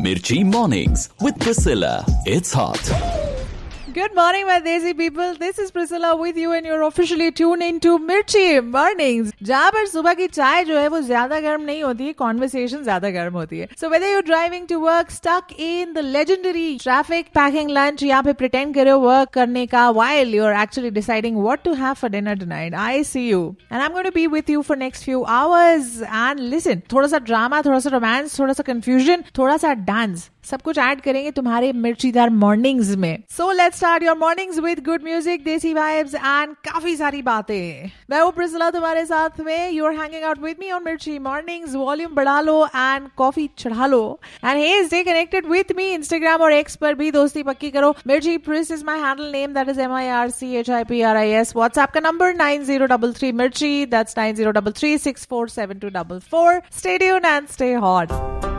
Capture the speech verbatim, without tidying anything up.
Mirchi Mornings with Priscilla. It's hot. Good morning, my Desi people. This is Priscilla with you and you're officially tuned into Mirchi Mornings. जहाँ पर सुबह की चाय जो है वो ज्यादा गर्म नहीं होती है, conversation ज्यादा गर्म होती है. So whether you're driving to work, stuck in the legendary traffic, packing lunch, या फिर pretend कर रहे हो work करने का while you're actually deciding what to have for dinner tonight, I see you. And I'm going to be with you for next few hours. And listen, थोड़ा सा drama, थोड़ा सा romance, थोड़ा सा confusion, थोड़ा सा dance, सब कुछ ऐड करेंगे तुम्हारे मिर्चीदार मॉर्निंग्स में. So let's start your mornings with good music, देसी वाइब्स एंड काफी सारी बातें. मैं हूं प्रिसिला तुम्हारे साथ में. You are hanging out with me on मिर्ची मॉर्निंग्स. वॉल्यूम बढ़ा लो एंड कॉफी चढ़ा लो. And hey stay connected with me. Instagram और एक्स पर भी दोस्ती पक्की करो. मिर्ची प्रिस is my handle name, that is M I R C H I P R I S. WhatsApp का number nine zero double three मिर्ची, that's nine zero double three six four seven to double four. Stay tuned and stay hot.